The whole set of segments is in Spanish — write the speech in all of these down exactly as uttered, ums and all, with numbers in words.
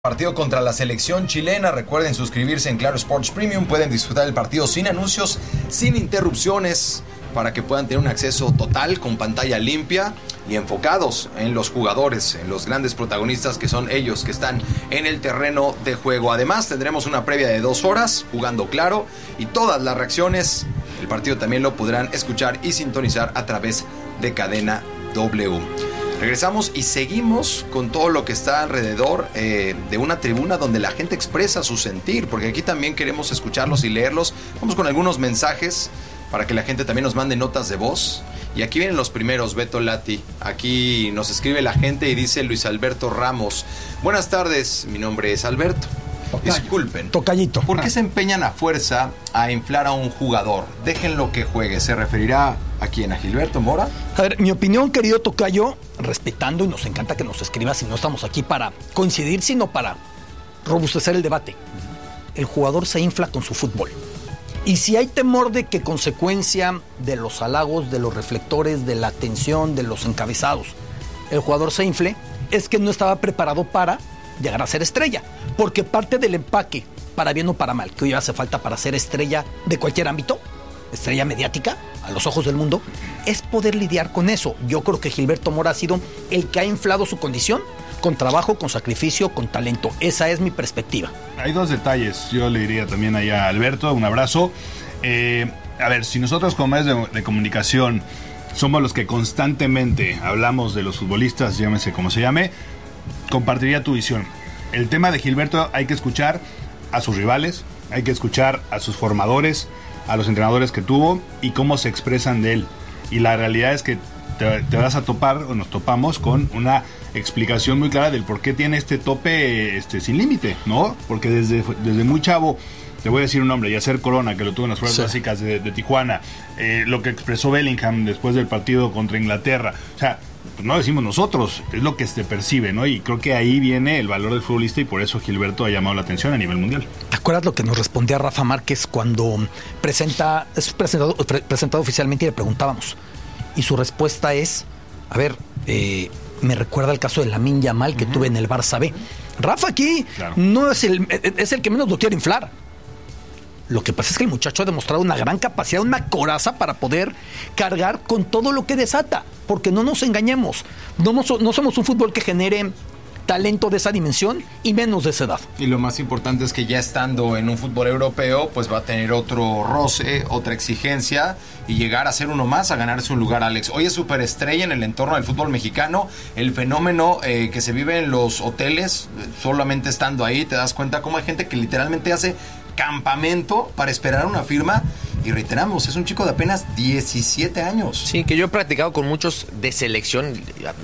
Partido contra la selección chilena. Recuerden suscribirse en Claro Sports Premium. Pueden disfrutar del partido sin anuncios, sin interrupciones, para que puedan tener un acceso total con pantalla limpia y enfocados en los jugadores, en los grandes protagonistas que son ellos que están en el terreno de juego. Además tendremos una previa de dos horas jugando Claro y todas las reacciones. El partido también lo podrán escuchar y sintonizar a través de Cadena W. Regresamos y seguimos con todo lo que está alrededor eh, de una tribuna donde la gente expresa su sentir, porque aquí también queremos escucharlos y leerlos. Vamos con algunos mensajes para que la gente también nos mande notas de voz. Y aquí vienen los primeros, Beto Lati. Aquí nos escribe la gente y dice Luis Alberto Ramos. Buenas tardes, mi nombre es Alberto. Tocayo. Disculpen. Tocayito. ¿Por qué se empeñan a fuerza a inflar a un jugador? Déjenlo que juegue. ¿Se referirá a quién? ¿A Gilberto Mora? A ver, mi opinión, querido Tocayo, respetando, y nos encanta que nos escribas, y no estamos aquí para coincidir, sino para robustecer el debate. Uh-huh. El jugador se infla con su fútbol. Y si hay temor de que consecuencia de los halagos, de los reflectores, de la atención, de los encabezados, el jugador se infle, es que no estaba preparado para llegar a ser estrella. Porque parte del empaque, para bien o para mal, que hoy hace falta para ser estrella de cualquier ámbito, estrella mediática, a los ojos del mundo, es poder lidiar con eso. Yo creo que Gilberto Mora ha sido el que ha inflado su condición con trabajo, con sacrificio, con talento. Esa es mi perspectiva. Hay dos detalles, yo le diría también allá a Alberto, un abrazo. Eh, a ver, si nosotros como medios de, de comunicación somos los que constantemente hablamos de los futbolistas, llámese como se llame, compartiría tu visión. El tema de Gilberto hay que escuchar a sus rivales, hay que escuchar a sus formadores, a los entrenadores que tuvo y cómo se expresan de él. Y la realidad es que te, te vas a topar, o nos topamos, con una explicación muy clara del por qué tiene este tope este, sin límite, ¿no? Porque desde, desde muy chavo, te voy a decir un nombre, Yacer Corona, que lo tuvo en las pruebas sí. básicas de, de Tijuana, eh, lo que expresó Bellingham después del partido contra Inglaterra, o sea, pues no decimos nosotros, es lo que se percibe, ¿no? Y creo que ahí viene el valor del futbolista y por eso Gilberto ha llamado la atención a nivel mundial. ¿Te acuerdas lo que nos respondía Rafa Márquez cuando presenta, es presentado, pre, presentado oficialmente y le preguntábamos? Y su respuesta es, a ver, eh, me recuerda el caso de Lamine Yamal que uh-huh. tuve en el Barça B. Rafa aquí claro. no es el, es el que menos lo quiere inflar. Lo que pasa es que el muchacho ha demostrado una gran capacidad, una coraza para poder cargar con todo lo que desata. Porque no nos engañemos, no, no somos un fútbol que genere talento de esa dimensión y menos de esa edad. Y lo más importante es que ya estando en un fútbol europeo, pues va a tener otro roce, otra exigencia y llegar a ser uno más, a ganarse un lugar, Alex. Hoy es superestrella en el entorno del fútbol mexicano. El fenómeno eh, que se vive en los hoteles, solamente estando ahí, te das cuenta cómo hay gente que literalmente hace campamento para esperar una firma. Y reiteramos, es un chico de apenas diecisiete años. Sí, que yo he practicado con muchos de selección.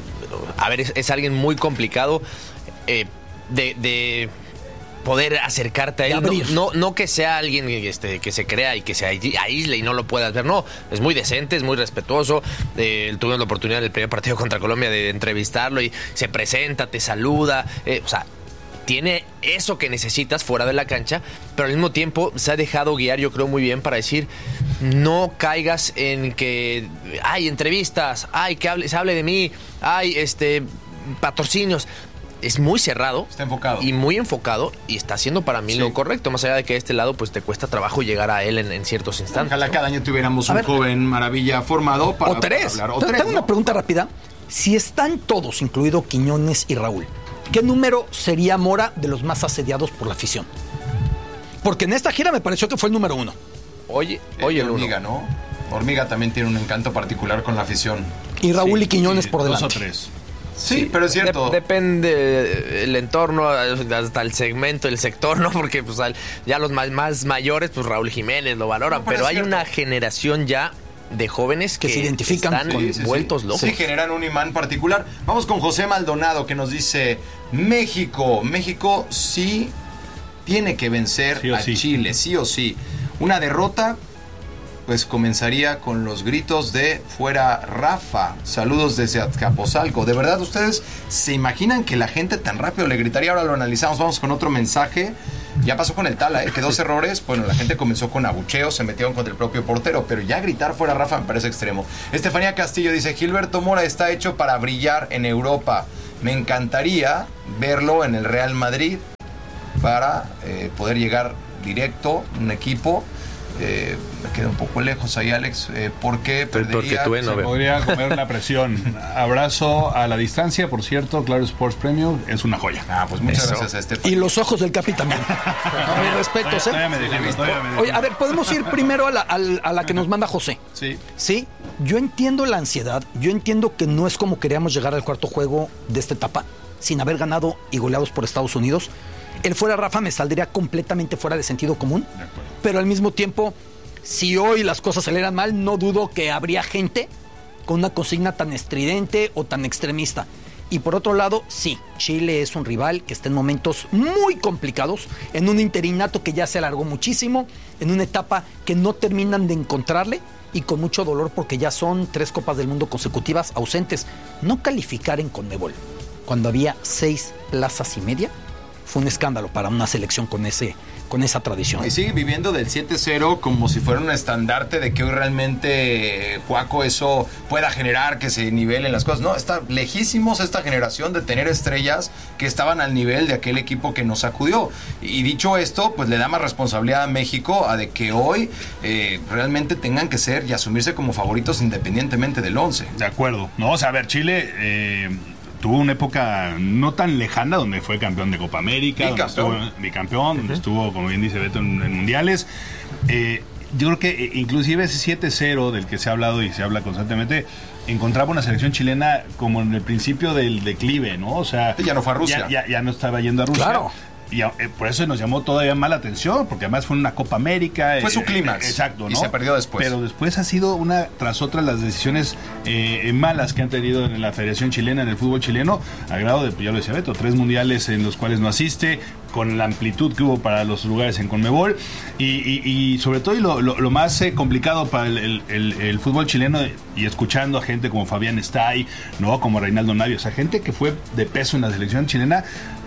A ver, es, es alguien muy complicado eh, de, de poder acercarte a él. No, no, no que sea alguien este, que se crea y que se aísle y no lo puedas ver. No, es muy decente, es muy respetuoso. Eh, tuve la oportunidad en el primer partido contra Colombia de entrevistarlo y se presenta, te saluda. Eh, o sea, tiene eso que necesitas fuera de la cancha, pero al mismo tiempo se ha dejado guiar, yo creo, muy bien para decir, no caigas en que hay entrevistas, hay que hable, se hable de mí, hay este patrocinios. Es muy cerrado. Está enfocado. Y muy enfocado, y está haciendo para mí sí. lo correcto, más allá de que de este lado pues te cuesta trabajo llegar a él en, en ciertos instantes. Ojalá ¿no? cada año tuviéramos a un ver, joven maravilla formado para, o tres. para hablar. O Tengo tres, una ¿no? pregunta rápida. Si están todos, incluido Quiñones y Raúl, ¿qué número sería Mora de los más asediados por la afición? Porque en esta gira me pareció que fue el número uno. Oye, oye, el Hormiga, ¿no? Hormiga también tiene un encanto particular con la afición. Y Raúl sí, y Quiñones sí, por delante. Dos o tres. Sí, sí, pero es cierto. De, depende el entorno, hasta el segmento, el sector, ¿no? Porque pues ya los más, más mayores, pues Raúl Jiménez lo valoran, no, pero, pero hay cierto. Una generación ya de jóvenes que, que se identifican están con sí, sí, vueltos sí. locos. Sí, generan un imán particular. Vamos con José Maldonado, que nos dice, México, México sí tiene que vencer sí a sí. Chile, sí o sí. Una derrota, pues comenzaría con los gritos de fuera Rafa. Saludos desde Azcapotzalco. ¿De verdad ustedes se imaginan que la gente tan rápido le gritaría? Ahora lo analizamos, vamos con otro mensaje. Ya pasó con el Tala, ¿eh? Que dos errores, bueno, la gente comenzó con abucheos, se metieron contra el propio portero, pero ya gritar fuera Rafa me parece extremo. Estefanía Castillo dice, Gilberto Mora está hecho para brillar en Europa. Me encantaría verlo en el Real Madrid para eh, poder llegar directo un equipo. Eh, me queda un poco lejos ahí, Alex, eh, porque perdería, porque se podría comer una presión. Abrazo a la distancia, por cierto. Claro Sports Premium es una joya. Ah, pues muchas Eso. gracias a este. Y los ojos del Capi también. No, mis respetos, ¿eh? Todavía me defiendo, todavía me defiendo. Oye, a ver, podemos ir primero a la, a la, a la que nos manda José. Sí. Sí, yo entiendo la ansiedad, yo entiendo que no es como queríamos llegar al cuarto juego de esta etapa sin haber ganado y goleados por Estados Unidos. El fuera Rafa me saldría completamente fuera de sentido común, de pero al mismo tiempo, si hoy las cosas salieran mal, no dudo que habría gente con una consigna tan estridente o tan extremista. Y por otro lado, sí, Chile es un rival que está en momentos muy complicados, en un interinato que ya se alargó muchísimo, en una etapa que no terminan de encontrarle y con mucho dolor porque ya son tres Copas del Mundo consecutivas ausentes. No calificar en Conmebol cuando había seis plazas y media fue un escándalo para una selección con ese con esa tradición. Y sigue viviendo del siete cero como si fuera un estandarte de que hoy realmente, Juaco, eso pueda generar que se nivelen las cosas. No, está lejísimos esta generación de tener estrellas que estaban al nivel de aquel equipo que nos sacudió. Y dicho esto, pues le da más responsabilidad a México a de que hoy eh, realmente tengan que ser y asumirse como favoritos independientemente del once. De acuerdo. No, o sea, a ver, Chile... Eh... tuvo una época no tan lejana donde fue campeón de Copa América, bicampeón, donde estuvo, bicampeón, uh-huh. donde estuvo, como bien dice Beto, en, en mundiales. Eh, yo creo que eh, inclusive ese siete cero del que se ha hablado y se habla constantemente, encontraba una selección chilena como en el principio del declive, ¿no? O sea, ya no fue a Rusia. Ya, ya, ya no estaba yendo a Rusia. Claro. Y eh, por eso nos llamó todavía más la atención, porque además fue una Copa América. Fue su clímax. Eh, exacto, ¿no? Y se perdió después. Pero después ha sido una tras otra las decisiones eh, malas que han tenido en la Federación Chilena, en el fútbol chileno, a grado de, ya lo decía Beto, tres mundiales en los cuales no asiste, con la amplitud que hubo para los lugares en Conmebol. Y, y, y sobre todo, y lo, lo, lo más eh, complicado para el, el, el, el fútbol chileno, y escuchando a gente como Fabián Stay, ¿no? Como Reinaldo Navia, o sea, gente que fue de peso en la selección chilena.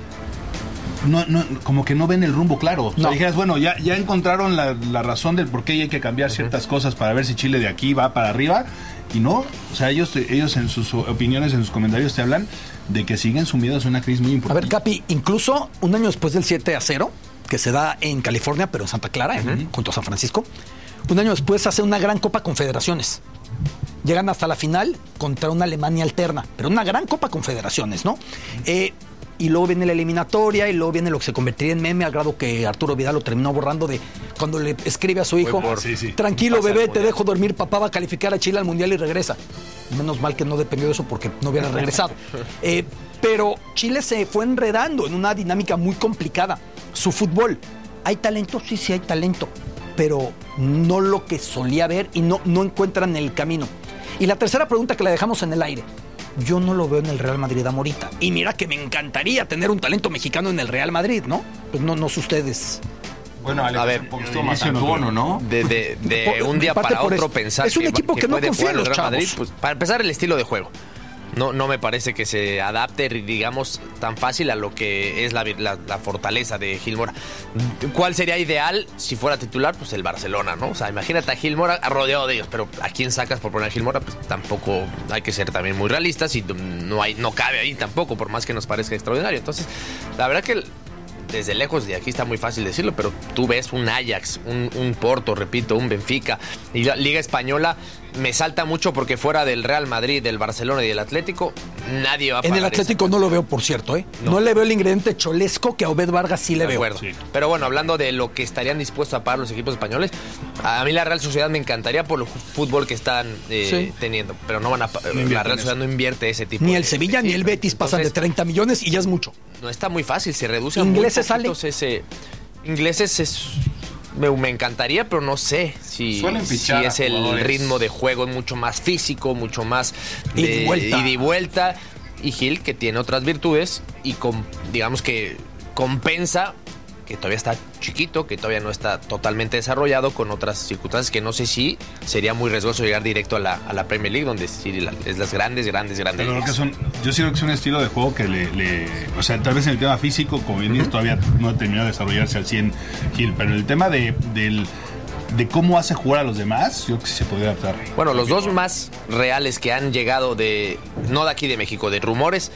No, no, como que no ven el rumbo claro. O sea, no. dijeras, bueno, ya, ya encontraron la, la razón del por qué hay que cambiar ciertas uh-huh. cosas para ver si Chile de aquí va para arriba. Y no, o sea, ellos, ellos en sus opiniones, en sus comentarios te hablan de que siguen sumidos en una crisis muy importante. A ver, Capi, incluso un año después del siete a cero, que se da en California, pero en Santa Clara, uh-huh. junto a San Francisco, un año después hace una gran Copa Confederaciones. Llegan hasta la final contra una Alemania alterna, pero una gran Copa Confederaciones, ¿no? Eh... Y luego viene la eliminatoria, y luego viene lo que se convertiría en meme, al grado que Arturo Vidal lo terminó borrando de cuando le escribe a su hijo, por, sí, sí. tranquilo bebé, te dejo dormir, papá va a calificar a Chile al Mundial y regresa. Menos mal que no dependió de eso porque no hubiera regresado. Eh, pero Chile se fue enredando en una dinámica muy complicada. Su fútbol, ¿hay talento? Sí, sí hay talento, pero no lo que solía haber y no, no encuentran el camino. Y la tercera pregunta que la dejamos en el aire. Yo no lo veo en el Real Madrid a Morita. Y mira que me encantaría tener un talento mexicano en el Real Madrid, ¿no? Pues no, no sé ustedes. Bueno, Alex, a ver, un poquito más Antuono, ¿no? De, de, de por, un día para otro eso. pensar es un que, equipo que, que no puede confía jugar en los el Real Madrid, chavos. pues, para empezar, el estilo de juego. No, no me parece que se adapte, digamos, tan fácil a lo que es la, la, la fortaleza de Gil Mora. ¿Cuál sería ideal si fuera titular? Pues el Barcelona, ¿no? O sea, imagínate a Gil Mora rodeado de ellos, pero ¿a quién sacas por poner a Gil Mora? Pues tampoco hay que ser también muy realistas y no, hay, no cabe ahí tampoco, por más que nos parezca extraordinario. Entonces, la verdad que desde lejos de aquí está muy fácil decirlo, pero tú ves un Ajax, un, un Porto, repito, un Benfica, y la Liga Española me salta mucho porque fuera del Real Madrid, del Barcelona y del Atlético, nadie va a pagar. En el Atlético no lo veo, por cierto, ¿eh? No. no le veo el ingrediente cholesco que a Obed Vargas sí le de veo. Acuerdo. Sí. Pero bueno, hablando de lo que estarían dispuestos a pagar los equipos españoles, a mí la Real Sociedad me encantaría por el fútbol que están eh, sí. teniendo, pero no van a no la Real Sociedad no invierte ese tipo. Ni de, el Sevilla de, ni el Betis entonces, pasan de treinta millones y ya es mucho. No está muy fácil, se reduce ingleses a muy poquitos ese ingleses es Me, me encantaría, pero no sé si, si es el ritmo de juego mucho más físico, mucho más de ida y vuelta. Y, vuelta. y Gil, que tiene otras virtudes y com, digamos que compensa que todavía está chiquito, que todavía no está totalmente desarrollado con otras circunstancias que no sé si sería muy riesgoso llegar directo a la, a la Premier League, donde sí la, es las grandes, grandes, grandes pero que son, yo sí creo que es un estilo de juego que le, le o sea, tal vez en el tema físico, como bien dices, uh-huh. todavía no ha terminado de desarrollarse al cien Gil, pero en el tema de, del de cómo hace jugar a los demás, yo creo que sí se podría adaptar. Bueno, los dos más reales que han llegado de, no de aquí de México, de rumores,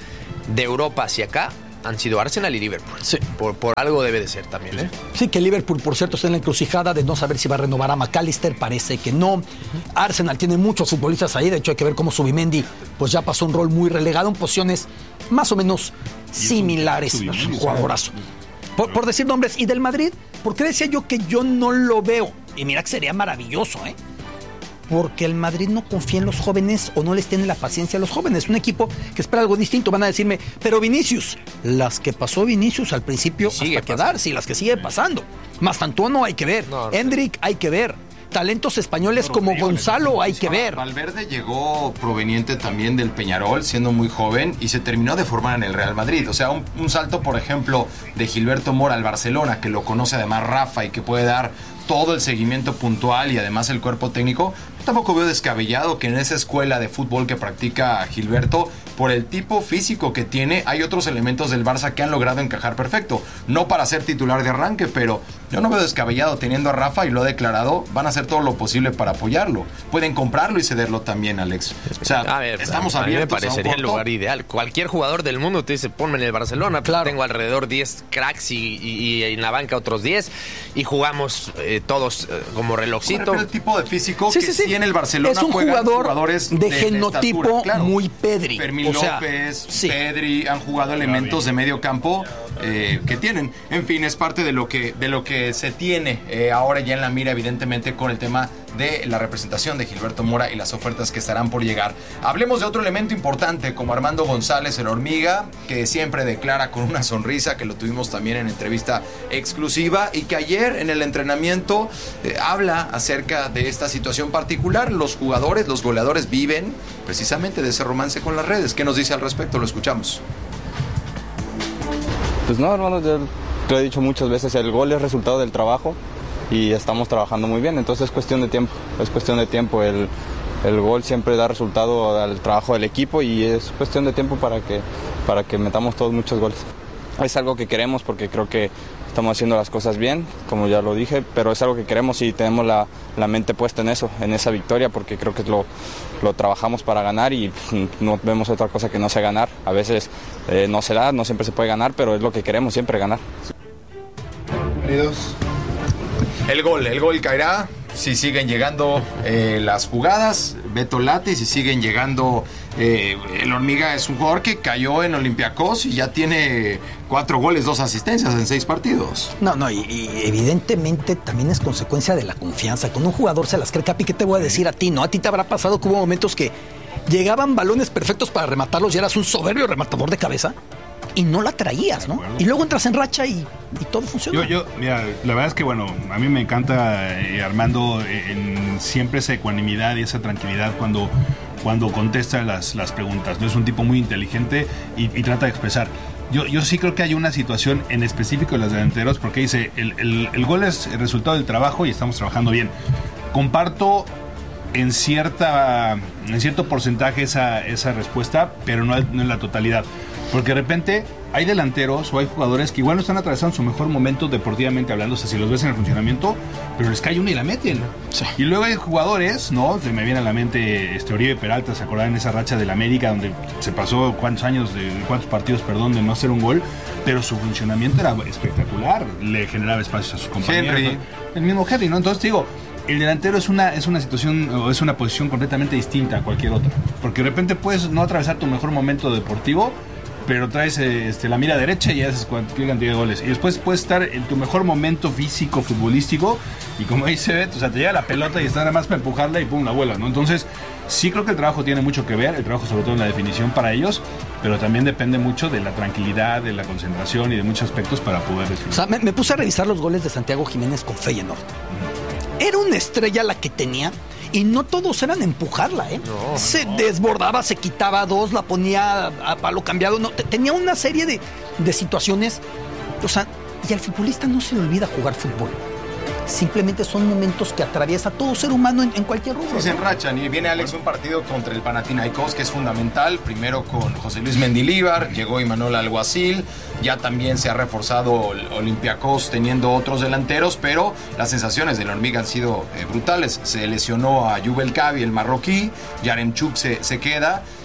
de Europa hacia acá han sido Arsenal y Liverpool. Sí. Por, por algo debe de ser también, ¿eh? Sí, que Liverpool, por cierto, está en la encrucijada de no saber si va a renovar a McAllister, parece que no. Uh-huh. Arsenal tiene muchos futbolistas ahí, de hecho hay que ver cómo Zubimendi pues ya pasó un rol muy relegado en posiciones más o menos similares. Es un jugadorazo. Por, por decir nombres. Y del Madrid, ¿por qué decía yo que yo no lo veo? Y mira que sería maravilloso, ¿eh? Porque el Madrid no confía en los jóvenes o no les tiene la paciencia a los jóvenes. Un equipo que espera algo distinto. Van a decirme, pero Vinicius, las que pasó Vinicius al principio hasta quedarse y las que sigue pasando. Mastantuono hay que ver. No, no, Hendrik hay que ver. Talentos españoles como Rodrigo, Gonzalo hay que ver. Valverde llegó proveniente también del Peñarol, siendo muy joven, y se terminó de formar en el Real Madrid. O sea, un, un salto, por ejemplo, de Gilberto Mora al Barcelona, que lo conoce además Rafa y que puede dar todo el seguimiento puntual y además el cuerpo técnico. Tampoco veo descabellado que en esa escuela de fútbol que practica Gilberto, por el tipo físico que tiene, hay otros elementos del Barça que han logrado encajar perfecto. No para ser titular de arranque, pero yo no veo descabellado teniendo a Rafa, y lo ha declarado, van a hacer todo lo posible para apoyarlo. Pueden comprarlo y cederlo también, Alex. O sea, a ver, estamos a abiertos. A mí me parecería el lugar ideal. Cualquier jugador del mundo te dice, ponme en el Barcelona. Claro. Tengo alrededor diez cracks y, y, y en la banca otros diez y jugamos eh, todos eh, como relojcito. Pero el tipo de físico sí, que sí, sí. tiene el Barcelona, es un jugador jugadores de, de genotipo de claro. muy Pedri. Fermín o sea, López, sí. Pedri han jugado elementos de medio campo eh, que tienen. En fin, es parte de lo que, de lo que se tiene eh, ahora ya en la mira, evidentemente, con el tema de la representación de Gilberto Mora y las ofertas que estarán por llegar. Hablemos de otro elemento importante como Armando González, el Hormiga, que siempre declara con una sonrisa, que lo tuvimos también en entrevista exclusiva y que ayer en el entrenamiento eh, habla acerca de esta situación particular. Los jugadores, los goleadores viven precisamente de ese romance con las redes. ¿Qué nos dice al respecto? Lo escuchamos. Pues no, hermano, yo te he dicho muchas veces, el gol es resultado del trabajo y estamos trabajando muy bien, entonces es cuestión de tiempo, es cuestión de tiempo, el, el gol siempre da resultado al trabajo del equipo y es cuestión de tiempo para que, para que metamos todos muchos goles. Es algo que queremos porque creo que estamos haciendo las cosas bien, como ya lo dije, pero es algo que queremos y tenemos la, la mente puesta en eso, en esa victoria, porque creo que lo, lo trabajamos para ganar y no vemos otra cosa que no sea ganar. A veces eh, no se da, no siempre se puede ganar, pero es lo que queremos, siempre ganar. Bienvenidos. El gol, el gol caerá si siguen llegando eh, las jugadas. Beto late y si siguen llegando. Eh, el Hormiga es un jugador que cayó en Olympiacos y ya tiene cuatro goles, dos asistencias en seis partidos. No, no, y, y evidentemente también es consecuencia de la confianza. Con un jugador se las cree. Capi, ¿qué te voy a decir a ti? ¿No? A ti te habrá pasado que hubo momentos que llegaban balones perfectos para rematarlos y eras un soberbio rematador de cabeza y no la traías, ¿no? Y luego entras en racha y, y todo funciona. Yo, yo, mira, la verdad es que, bueno, a mí me encanta eh, Armando eh, en siempre esa ecuanimidad y esa tranquilidad cuando, cuando contesta las, las preguntas, ¿no? Es un tipo muy inteligente y, y trata de expresar. Yo, yo sí creo que hay una situación en específico de los delanteros, porque dice, el, el, el gol es el resultado del trabajo y estamos trabajando bien. Comparto en cierta en cierto porcentaje esa, esa respuesta, pero no, no en la totalidad. Porque de repente hay delanteros o hay jugadores que igual no están atravesando su mejor momento deportivamente hablando, o sea, si los ves en el funcionamiento, pero les cae una y la meten. Sí. Y luego hay jugadores, ¿no? Se me viene a la mente este Oribe Peralta, ¿se acordan en esa racha del América donde se pasó cuántos años, de cuántos partidos, perdón, de no hacer un gol, pero su funcionamiento era espectacular, le generaba espacios a sus compañeros. Henry. El mismo Henry, ¿no? Entonces digo, el delantero es una, es una situación o es una posición completamente distinta a cualquier otra. Porque de repente puedes no atravesar tu mejor momento deportivo, pero traes este, la mira derecha y haces cualquier cantidad de goles. Y después puedes estar en tu mejor momento físico, futbolístico, y como dice Beto, o sea, te llega la pelota y está nada más para empujarla y pum, la vuela, ¿no? Entonces, sí creo que el trabajo tiene mucho que ver, el trabajo sobre todo en la definición para ellos, pero también depende mucho de la tranquilidad, de la concentración y de muchos aspectos para poder definir. O sea, me, me puse a revisar los goles de Santiago Jiménez con Feyenoord. Uh-huh. Era una estrella la que tenía. Y no todos eran empujarla, ¿eh? No, se no. desbordaba, se quitaba dos, la ponía a palo cambiado. No, tenía una serie de, de situaciones. O sea, y al futbolista no se le olvida jugar fútbol. Simplemente son momentos que atraviesa todo ser humano en, en cualquier rubro. Sí, se enrachan. Y viene Alex un partido contra el Panathinaikos que es fundamental. Primero con José Luis Mendilíbar, llegó Imanol Alguacil. Ya también se ha reforzado Olympiacos teniendo otros delanteros, pero las sensaciones de la Hormiga han sido eh, brutales. Se lesionó a Jubel Cavi, el marroquí. Yaremchuk se, se queda.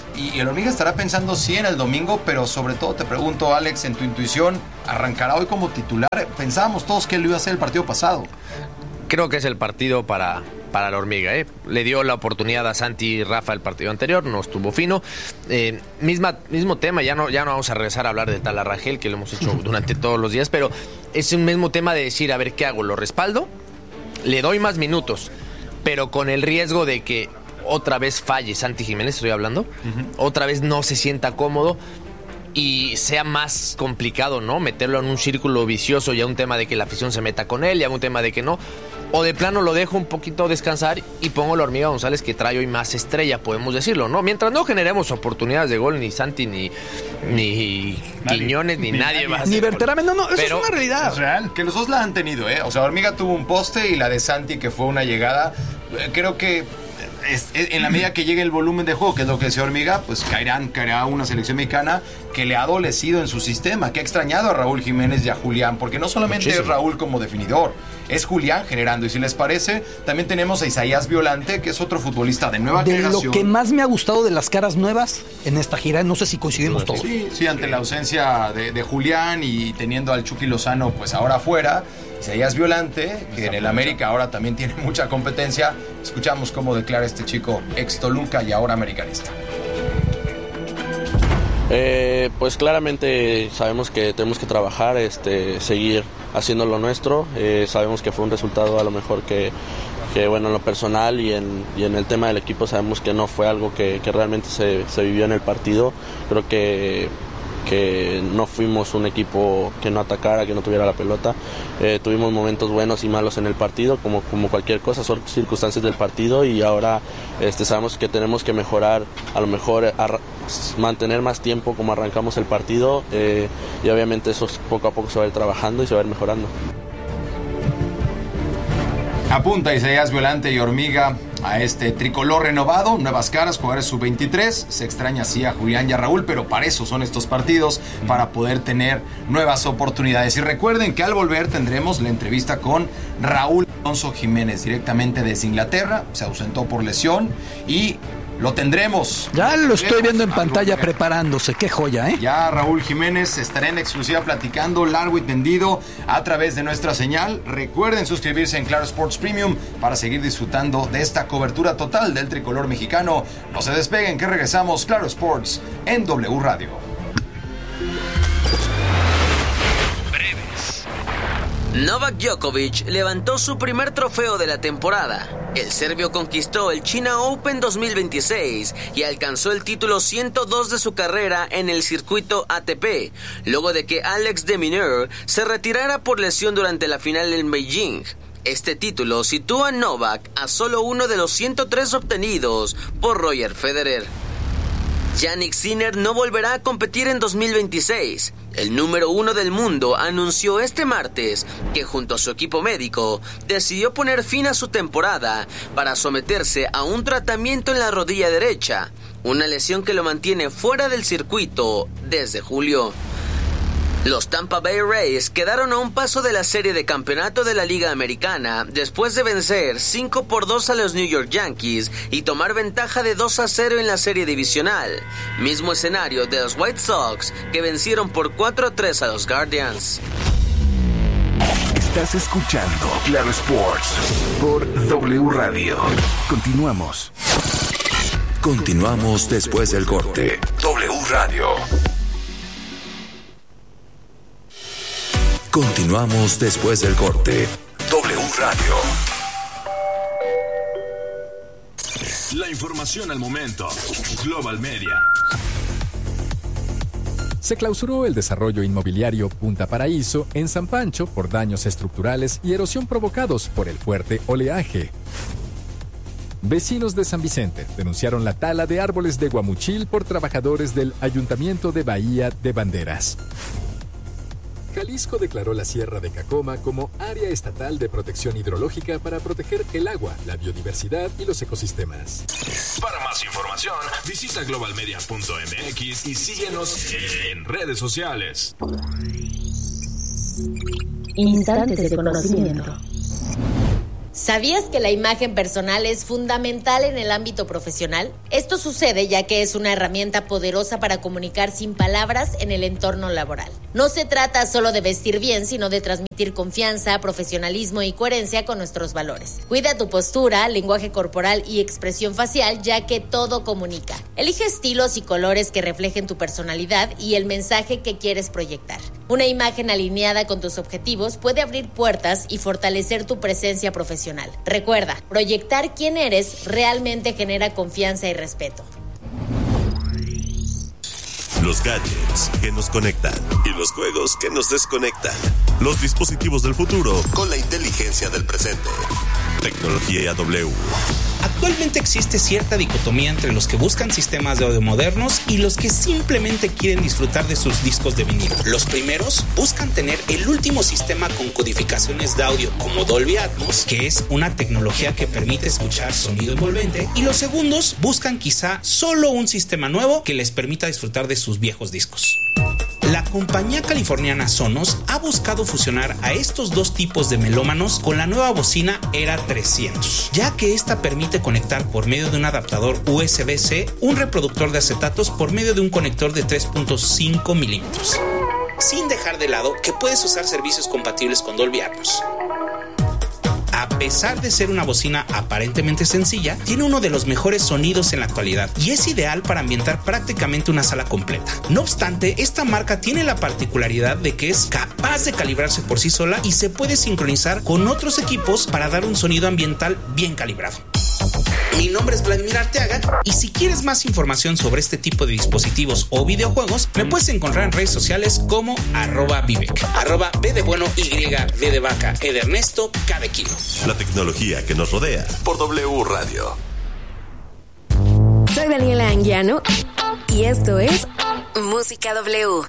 Y, y el Hormiga estará pensando sí en el domingo, pero sobre todo te pregunto, Alex, en tu intuición, ¿arrancará hoy como titular? Pensábamos todos que él iba a ser el partido pasado. Creo que es el partido para, para la Hormiga, ¿eh? Le dio la oportunidad a Santi y Rafa el partido anterior, no estuvo fino. Eh, misma, mismo tema, ya no, ya no vamos a regresar a hablar de Tala Rangel, que lo hemos hecho durante todos los días, pero es un mismo tema de decir, a ver, ¿qué hago? ¿Lo respaldo? Le doy más minutos, pero con el riesgo de que otra vez falle Santi Jiménez, estoy hablando, uh-huh. otra vez no se sienta cómodo y sea más complicado, ¿no? Meterlo en un círculo vicioso, ya un tema de que la afición se meta con él, ya un tema de que no. O de plano lo dejo un poquito descansar y pongo a la Hormiga González, que trae hoy más estrella, podemos decirlo, ¿no? Mientras no generemos oportunidades de gol, ni Santi, ni, ni Quiñones, ni, ni nadie va a Ni Berterame, no, no, eso pero es una realidad. Es real. Que los dos la han tenido, ¿eh? O sea, Hormiga tuvo un poste y la de Santi, que fue una llegada. Creo que es, es, en la medida que llegue el volumen de juego, que es lo que decía Hormiga, pues caerán, caerá una selección mexicana que le ha adolecido en su sistema, que ha extrañado a Raúl Jiménez y a Julián, porque no solamente Muchísimo. es Raúl como definidor, es Julián generando. Y si les parece, también tenemos a Isaías Violante, que es otro futbolista de nueva de generación. Lo que más me ha gustado de las caras nuevas en esta gira, no sé si coincidimos todos. Sí, sí, ante la ausencia de, de Julián y teniendo al Chucky Lozano pues ahora afuera, Isaías Violante, que en el América ahora también tiene mucha competencia. Escuchamos cómo declara este chico ex Toluca y ahora americanista. Eh, pues claramente sabemos que tenemos que trabajar, este, seguir haciendo lo nuestro. Eh, sabemos que fue un resultado a lo mejor que, que bueno, en lo personal y en, y en el tema del equipo sabemos que no fue algo que, que realmente se, se vivió en el partido. Creo que que no fuimos un equipo que no atacara, que no tuviera la pelota. Eh, tuvimos momentos buenos y malos en el partido, como, como cualquier cosa, son circunstancias del partido, y ahora este, sabemos que tenemos que mejorar, a lo mejor a, mantener más tiempo como arrancamos el partido, eh, y obviamente eso poco a poco se va a ir trabajando y se va a ir mejorando. Apunta Isaías Violante y Hormiga a este tricolor renovado, nuevas caras, jugadores sub veintitrés. Se extraña así a Julián y a Raúl, pero para eso son estos partidos, para poder tener nuevas oportunidades. Y recuerden que al volver tendremos la entrevista con Raúl Alonso Jiménez, directamente desde Inglaterra. Se ausentó por lesión y lo tendremos. Ya lo estoy viendo en pantalla preparándose. Qué joya, ¿eh? Ya Raúl Jiménez estará en exclusiva platicando largo y tendido a través de nuestra señal. Recuerden suscribirse en Claro Sports Premium para seguir disfrutando de esta cobertura total del tricolor mexicano. No se despeguen, que regresamos. Claro Sports en W Radio. Novak Djokovic levantó su primer trofeo de la temporada. El serbio conquistó el China Open dos mil veintiséis y alcanzó el título ciento dos de su carrera en el circuito A T P, luego de que Alex de Minaur se retirara por lesión durante la final en Beijing. Este título sitúa a Novak a solo uno de los ciento tres obtenidos por Roger Federer. Jannik Sinner no volverá a competir en dos mil veintiséis. El número uno del mundo anunció este martes que junto a su equipo médico decidió poner fin a su temporada para someterse a un tratamiento en la rodilla derecha, una lesión que lo mantiene fuera del circuito desde julio. Los Tampa Bay Rays quedaron a un paso de la serie de campeonato de la Liga Americana después de vencer cinco por dos a los New York Yankees y tomar ventaja de dos a cero en la serie divisional, mismo escenario de los White Sox, que vencieron por cuatro a tres a los Guardians. Estás escuchando Claro Sports por W Radio. Continuamos. Continuamos después del corte. W Radio. Continuamos después del corte. W Radio. La información al momento. Global Media. Se clausuró el desarrollo inmobiliario Punta Paraíso en San Pancho por daños estructurales y erosión provocados por el fuerte oleaje. Vecinos de San Vicente denunciaron la tala de árboles de guamuchil por trabajadores del Ayuntamiento de Bahía de Banderas. Jalisco declaró la Sierra de Cacoma como área estatal de protección hidrológica para proteger el agua, la biodiversidad y los ecosistemas. Para más información, visita global media punto m x y síguenos en redes sociales. Instantes de conocimiento. ¿Sabías que la imagen personal es fundamental en el ámbito profesional? Esto sucede ya que es una herramienta poderosa para comunicar sin palabras en el entorno laboral. No se trata solo de vestir bien, sino de transmitir confianza, profesionalismo y coherencia con nuestros valores. Cuida tu postura, lenguaje corporal y expresión facial, ya que todo comunica. Elige estilos y colores que reflejen tu personalidad y el mensaje que quieres proyectar. Una imagen alineada con tus objetivos puede abrir puertas y fortalecer tu presencia profesional. Recuerda, proyectar quién eres realmente genera confianza y respeto. Los gadgets que nos conectan y los juegos que nos desconectan. Los dispositivos del futuro con la inteligencia del presente. Tecnología W. Actualmente existe cierta dicotomía entre los que buscan sistemas de audio modernos y los que simplemente quieren disfrutar de sus discos de vinilo. Los primeros buscan tener el último sistema con codificaciones de audio como Dolby Atmos, que es una tecnología que permite escuchar sonido envolvente, y los segundos buscan quizá solo un sistema nuevo que les permita disfrutar de sus viejos discos. La compañía californiana Sonos ha buscado fusionar a estos dos tipos de melómanos con la nueva bocina Era trescientos, ya que esta permite conectar por medio de un adaptador U S B C un reproductor de acetatos por medio de un conector de tres punto cinco milímetros, sin dejar de lado que puedes usar servicios compatibles con Dolby Atmos. A pesar de ser una bocina aparentemente sencilla, tiene uno de los mejores sonidos en la actualidad y es ideal para ambientar prácticamente una sala completa. No obstante, esta marca tiene la particularidad de que es capaz de calibrarse por sí sola y se puede sincronizar con otros equipos para dar un sonido ambiental bien calibrado. Mi nombre es Vladimir Arteaga y si quieres más información sobre este tipo de dispositivos o videojuegos, me puedes encontrar en redes sociales como arroba Vivek, arroba B de bueno, Y, V de vaca, E de Ernesto, K de kilo. La tecnología que nos rodea por W Radio. Soy Daniela Anguiano y esto es Música W. Oh,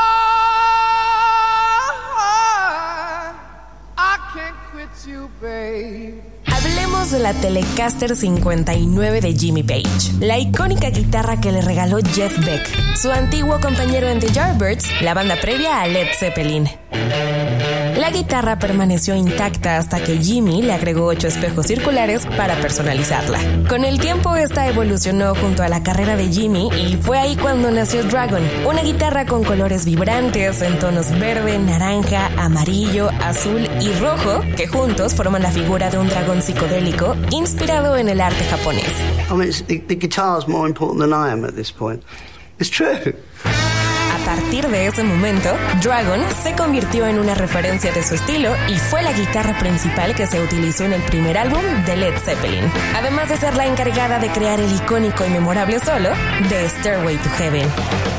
I can't quit you, babe. Hablemos de la Telecaster cincuenta y nueve de Jimmy Page, la icónica guitarra que le regaló Jeff Beck, su antiguo compañero en The Yardbirds, la banda previa a Led Zeppelin. La guitarra permaneció intacta hasta que Jimmy le agregó ocho espejos circulares para personalizarla. Con el tiempo esta evolucionó junto a la carrera de Jimmy y fue ahí cuando nació Dragon, una guitarra con colores vibrantes en tonos verde, naranja, amarillo, azul y rojo que juntos forman la figura de un dragón psicodélico inspirado en el arte japonés. I mean, the, the guitar's more important than I am at this point. It's true. A partir de ese momento, Dragon se convirtió en una referencia de su estilo y fue la guitarra principal que se utilizó en el primer álbum de Led Zeppelin, además de ser la encargada de crear el icónico y memorable solo de Stairway to Heaven.